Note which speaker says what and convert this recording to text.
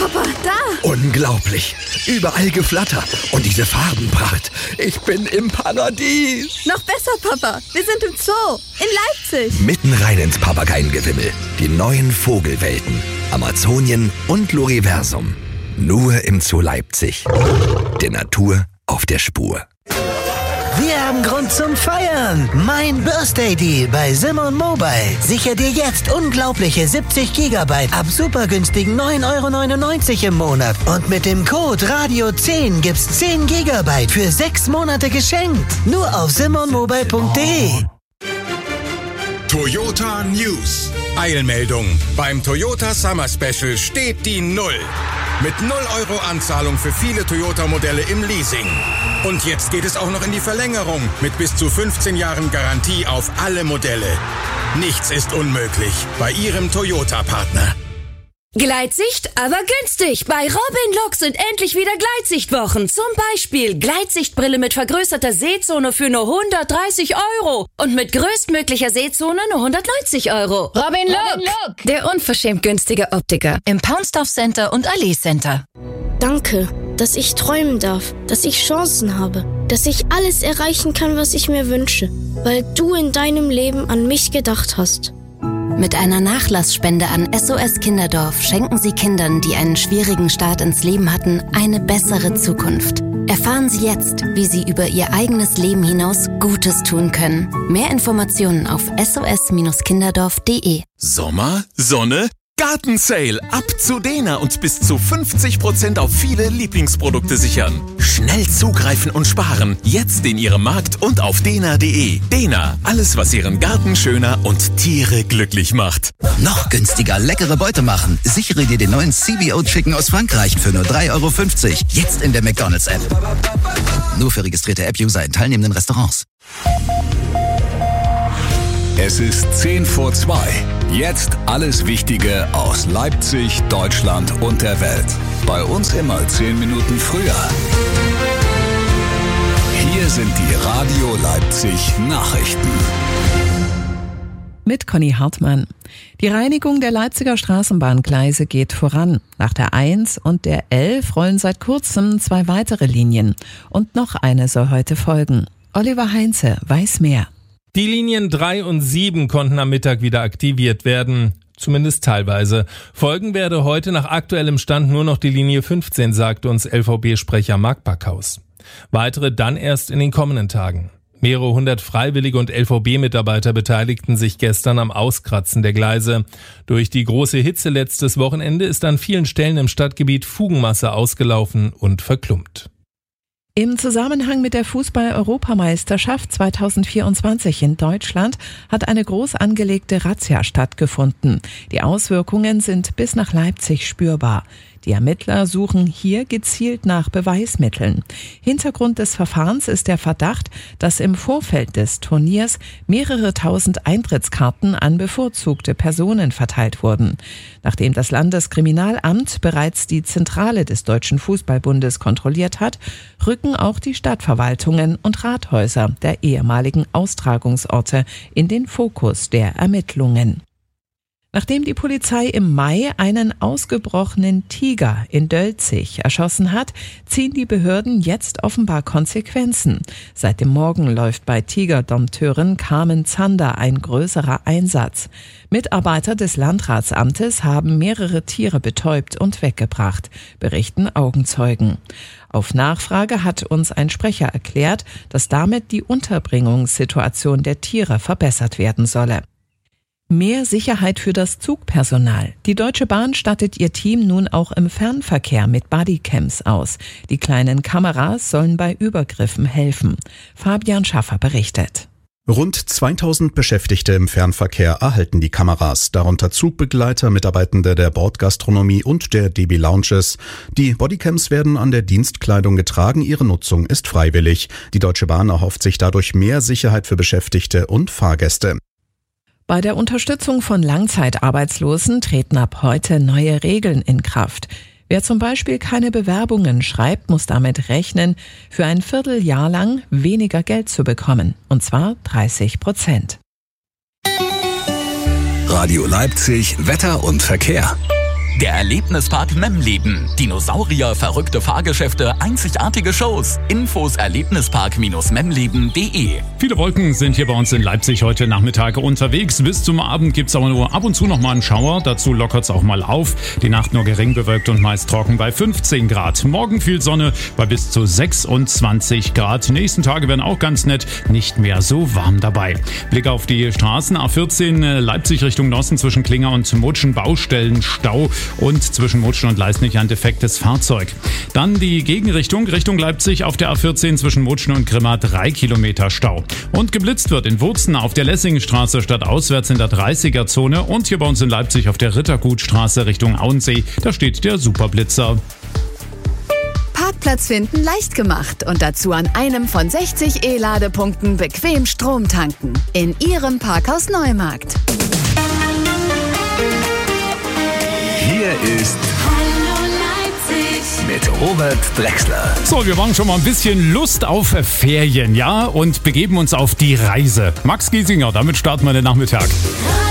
Speaker 1: Papa, da!
Speaker 2: Unglaublich! Überall Geflatter und diese Farbenpracht. Ich bin im Paradies!
Speaker 1: Noch besser, Papa! Wir sind im Zoo, in Leipzig!
Speaker 2: Mitten rein ins Papageiengewimmel. Die neuen Vogelwelten. Amazonien und Loriversum. Nur im Zoo Leipzig. Der Natur auf der Spur.
Speaker 3: Wir haben Grund zum Feiern. Mein Birthday Deal bei Simon Mobile. Sichere dir jetzt unglaubliche 70 GB ab super günstigen 9,99 € im Monat. Und mit dem Code RADIO10 gibt's 10 GB für 6 Monate geschenkt. Nur auf simonmobile.de.
Speaker 4: Toyota News. Eilmeldung. Beim Toyota Summer Special steht die 0. Mit 0 € Anzahlung für viele Toyota-Modelle im Leasing. Und jetzt geht es auch noch in die Verlängerung mit bis zu 15 Jahren Garantie auf alle Modelle. Nichts ist unmöglich bei Ihrem Toyota-Partner.
Speaker 5: Gleitsicht, aber günstig. Bei Robin Look sind endlich wieder Gleitsichtwochen. Zum Beispiel Gleitsichtbrille mit vergrößerter Sehzone für nur 130 € und mit größtmöglicher Sehzone nur 190 €.
Speaker 6: Robin Look, der unverschämt günstige Optiker im Paunsdorf Center und Allee Center.
Speaker 7: Danke, dass ich träumen darf, dass ich Chancen habe, dass ich alles erreichen kann, was ich mir wünsche, weil du in deinem Leben an mich gedacht hast.
Speaker 8: Mit einer Nachlassspende an SOS Kinderdorf schenken Sie Kindern, die einen schwierigen Start ins Leben hatten, eine bessere Zukunft. Erfahren Sie jetzt, wie Sie über Ihr eigenes Leben hinaus Gutes tun können. Mehr Informationen auf sos-kinderdorf.de.
Speaker 9: Sommer, Sonne, Gartensale. Ab zu Dena und bis zu 50% auf viele Lieblingsprodukte sichern. Schnell zugreifen und sparen. Jetzt in Ihrem Markt und auf dena.de. Dena, alles was Ihren Garten schöner und Tiere glücklich macht.
Speaker 10: Noch günstiger leckere Beute machen. Sichere dir den neuen CBO Chicken aus Frankreich für nur 3,50 €. Jetzt in der McDonald's-App. Nur für registrierte App-User in teilnehmenden Restaurants.
Speaker 11: Es ist 10 vor 2. Jetzt alles Wichtige aus Leipzig, Deutschland und der Welt. Bei uns immer 10 Minuten früher. Hier sind die Radio Leipzig Nachrichten.
Speaker 12: Mit Conny Hartmann. Die Reinigung der Leipziger Straßenbahngleise geht voran. Nach der 1 und der 11 rollen seit kurzem 2 weitere Linien. Und noch eine soll heute folgen. Oliver Heinze weiß mehr.
Speaker 13: Die Linien 3 und 7 konnten am Mittag wieder aktiviert werden. Zumindest teilweise. Folgen werde heute nach aktuellem Stand nur noch die Linie 15, sagt uns LVB-Sprecher Marc Backhaus. Weitere dann erst in den kommenden Tagen. Mehrere hundert Freiwillige und LVB-Mitarbeiter beteiligten sich gestern am Auskratzen der Gleise. Durch die große Hitze letztes Wochenende ist an vielen Stellen im Stadtgebiet Fugenmasse ausgelaufen und verklumpt.
Speaker 12: Im Zusammenhang mit der Fußball-Europameisterschaft 2024 in Deutschland hat eine groß angelegte Razzia stattgefunden. Die Auswirkungen sind bis nach Leipzig spürbar. Die Ermittler suchen hier gezielt nach Beweismitteln. Hintergrund des Verfahrens ist der Verdacht, dass im Vorfeld des Turniers mehrere tausend Eintrittskarten an bevorzugte Personen verteilt wurden. Nachdem das Landeskriminalamt bereits die Zentrale des Deutschen Fußballbundes kontrolliert hat, rücken auch die Stadtverwaltungen und Rathäuser der ehemaligen Austragungsorte in den Fokus der Ermittlungen. Nachdem die Polizei im Mai einen ausgebrochenen Tiger in Dölzig erschossen hat, ziehen die Behörden jetzt offenbar Konsequenzen. Seit dem Morgen läuft bei Tigerdompteurin Carmen Zander ein größerer Einsatz. Mitarbeiter des Landratsamtes haben mehrere Tiere betäubt und weggebracht, berichten Augenzeugen. Auf Nachfrage hat uns ein Sprecher erklärt, dass damit die Unterbringungssituation der Tiere verbessert werden solle. Mehr Sicherheit für das Zugpersonal. Die Deutsche Bahn stattet ihr Team nun auch im Fernverkehr mit Bodycams aus. Die kleinen Kameras sollen bei Übergriffen helfen. Fabian Schaffer berichtet.
Speaker 14: Rund 2000 Beschäftigte im Fernverkehr erhalten die Kameras, darunter Zugbegleiter, Mitarbeitende der Bordgastronomie und der DB Lounges. Die Bodycams werden an der Dienstkleidung getragen, ihre Nutzung ist freiwillig. Die Deutsche Bahn erhofft sich dadurch mehr Sicherheit für Beschäftigte und Fahrgäste.
Speaker 12: Bei der Unterstützung von Langzeitarbeitslosen treten ab heute neue Regeln in Kraft. Wer zum Beispiel keine Bewerbungen schreibt, muss damit rechnen, für ein Vierteljahr lang weniger Geld zu bekommen, und zwar 30%.
Speaker 11: Radio Leipzig, Wetter und Verkehr.
Speaker 15: Der Erlebnispark Memleben. Dinosaurier, verrückte Fahrgeschäfte, einzigartige Shows. Infos erlebnispark-memleben.de.
Speaker 16: Viele Wolken sind hier bei uns in Leipzig heute Nachmittag unterwegs. Bis zum Abend gibt es aber nur ab und zu noch mal einen Schauer. Dazu lockert es auch mal auf. Die Nacht nur gering bewölkt und meist trocken bei 15 Grad. Morgen viel Sonne bei bis zu 26 Grad. Die nächsten Tage werden auch ganz nett, nicht mehr so warm dabei. Blick auf die Straßen. A14 Leipzig Richtung Nossen zwischen Klinger und Mutschen. Baustellen, Stau und zwischen Mutschen und Leisnig ein defektes Fahrzeug. Dann die Gegenrichtung, Richtung Leipzig auf der A14 zwischen Mutschen und Grimma 3 Kilometer Stau. Und geblitzt wird in Wurzen auf der Lessingenstraße stadtauswärts in der 30er-Zone und hier bei uns in Leipzig auf der Rittergutstraße Richtung Auensee. Da steht der Superblitzer.
Speaker 17: Parkplatz finden leicht gemacht und dazu an einem von 60 E-Ladepunkten bequem Strom tanken. In Ihrem Parkhaus Neumarkt.
Speaker 11: Hier ist mit Robert Drexler.
Speaker 16: So, wir machen schon mal ein bisschen Lust auf Ferien, ja? Und begeben uns auf die Reise. Max Giesinger, damit starten wir den Nachmittag.